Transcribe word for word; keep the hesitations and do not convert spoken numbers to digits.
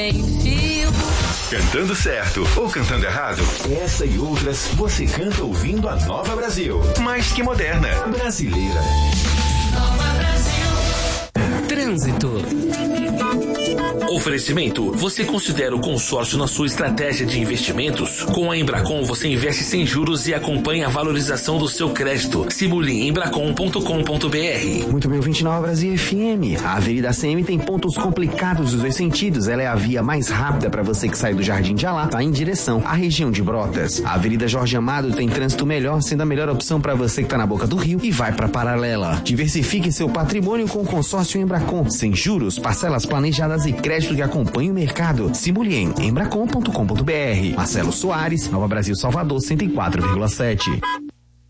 Cantando certo ou cantando errado, essa e outras você canta ouvindo a Nova Brasil. Mais que moderna, brasileira. Nova Brasil. Trânsito. Oferecimento: você considera o consórcio na sua estratégia de investimentos? Com a Embracon você investe sem juros e acompanha a valorização do seu crédito. Simule em embracon ponto com ponto b r. Muito bem, ouvinte Nova Brasil F M. A Avenida C M tem pontos complicados dos dois sentidos. Ela é a via mais rápida para você que sai do Jardim de Alá, tá em direção à região de Brotas. A Avenida Jorge Amado tem trânsito melhor, sendo a melhor opção para você que tá na boca do rio e vai para Paralela. Diversifique seu patrimônio com o consórcio Embracon. Sem juros, parcelas planejadas e crédito que acompanha o mercado. Simule em embracon ponto com ponto b r. Marcelo Soares, Nova Brasil Salvador cento e quatro vírgula sete.